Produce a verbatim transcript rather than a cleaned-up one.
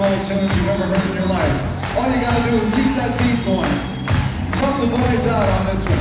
roll tunes you've ever heard in your life. All you gotta do is keep that beat going. Help the boys out on this one.